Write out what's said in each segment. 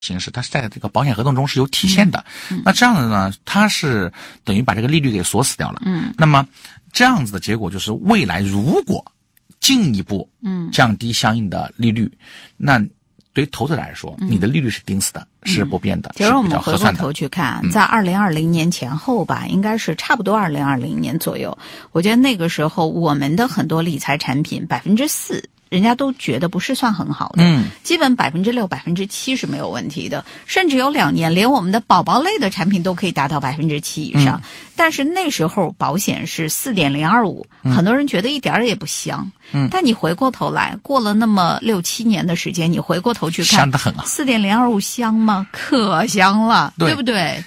形式，它是在这个保险合同中是有体现的。那这样的呢，它是等于把这个利率给锁死掉了。那么这样子的结果就是未来如果进一步降低相应的利率，那对于投资者来说，你的利率是顶死的，是不变的， 其实我们回过是比较合算的。 头去看，在2020年前后吧，应该是差不多2020年左右，我觉得那个时候我们的很多理财产品4%。人家都觉得不是算很好的，基本6%、7%是没有问题的，甚至有2年连我们的宝宝类的产品都可以达到7%以上。但是那时候保险是4.025，很多人觉得一点也不香。但你回过头来，过了那么6、7年的时间，你回过头去看， 香得很啊 ，4.025香吗？可香了，对不对？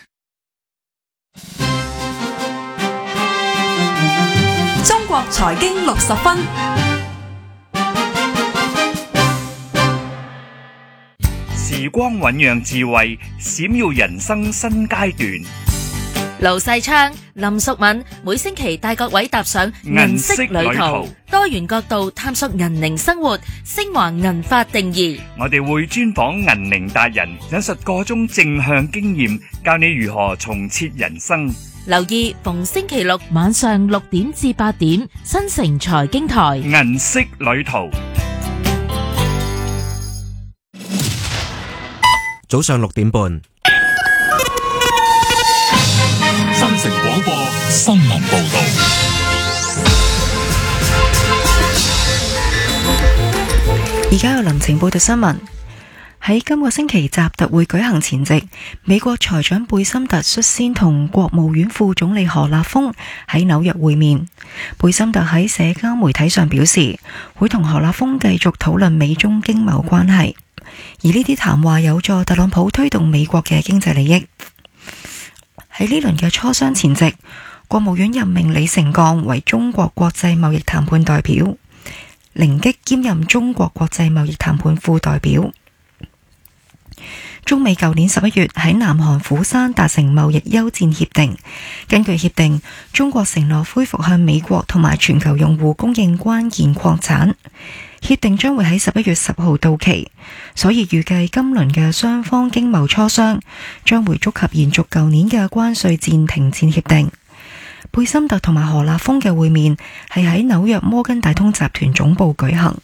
中國財經60分。 時光醞釀智慧，閃耀人生新階段。 盧世昌、林淑敏每星期帶各位踏上銀色旅途，多元角度探索銀齡生活，昇華銀髮定義。 我哋會專訪銀齡達人，引述個中正向經驗，教你如何重設人生。 留意逢星期六晚上6點至8點，新城財經台銀色旅途。 早上6點半， 新城廣播新聞報道。 而家有林晴報道新聞。喺今個星期習特會舉行前夕，美國財長貝森特率先同國務院副總理何立峰喺紐約會面。貝森特喺社交媒體上表示，會同何立峰繼續討論美中經貿關係，而呢啲談話有助特朗普推動美國嘅經濟利益。喺呢輪嘅磋商前夕，國務院任命李成鋼為中國國際貿易談判代表，凌擊兼任中國國際貿易談判副代表。中美舊年11月喺南韓釜山達成貿易休戰協定，根據協定，中國承諾恢復向美國同埋全球用戶供應關鍵礦產。協定將會喺11月10號到期，所以預計今輪嘅雙方經貿磋商將會觸及延續舊年嘅關稅戰停戰協定。貝森特同埋何立峰嘅會面係喺紐約摩根大通集團總部舉行。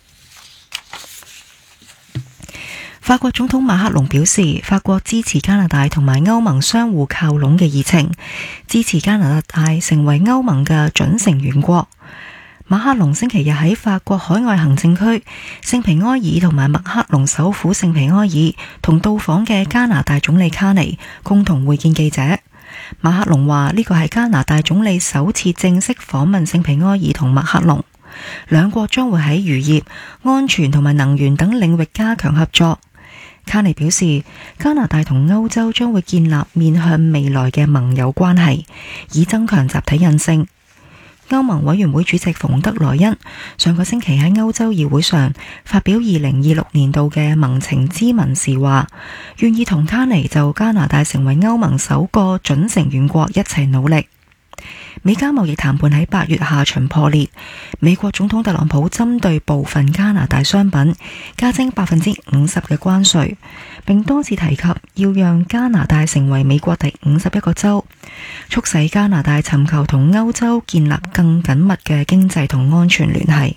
法國總統馬克龍表示，法國支持加拿大同埋歐盟相互靠攏嘅議程，支持加拿大成為歐盟嘅準成員國。馬克龍星期日喺法國海外行政區聖皮埃爾同埋麥克龍首府聖皮埃爾同到訪嘅加拿大總理卡尼共同會見記者。馬克龍話呢個係加拿大總理首次正式訪問聖皮埃爾同麥克龍，兩國將會喺漁業、安全同埋能源等領域加強合作。卡尼表示，加拿大同歐洲將會建立面向未來嘅盟友關係，以增強集體韌性。歐盟委員會主席馮德萊恩上個星期喺歐洲議會上發表2026年度嘅盟情咨文時話，願意同卡尼就加拿大成為歐盟首個準成員國一齊努力。美加貿易談判喺8月下旬破裂，美國總統特朗普針對部分加拿大商品加徵50%嘅關稅，並多次提及要讓加拿大成為美國第51個州，促使加拿大尋求同歐洲建立更緊密嘅經濟同安全聯繫。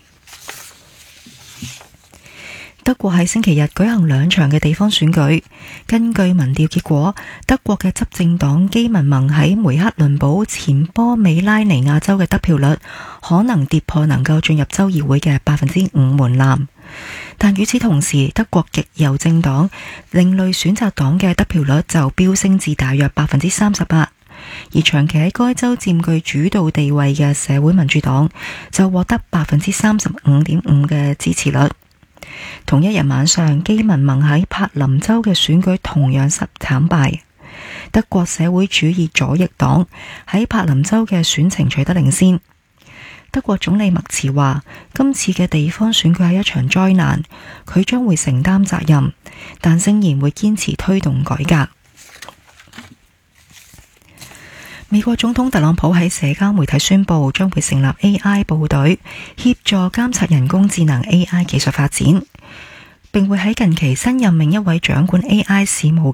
德國喺星期日舉行2場嘅地方選舉，根據民調結果，德國嘅執政黨基民盟喺梅克倫堡前波美拉尼亞州嘅得票率可能跌破能夠進入州議會嘅5%門檻，但與此同時，德國極右政黨另類選擇黨嘅得票率就飆升至大約38%，而長期喺該州佔據主導地位嘅社會民主黨就獲得35.5% 嘅支持率。同一日晚上，基民盟喺柏林州嘅選舉同樣慘敗。德國社會主義左翼黨喺柏林州嘅選情取得領先。德國總理默茨話，今次嘅地方選舉係一場災難，佢將會承擔責任，但聲言會堅持推動改革。美國總統特朗普喺社交媒體宣布將會成立 AI 部隊，協助監察人工智能 AI 技術發展。 並會喺近期新任命一位掌管 AI 事務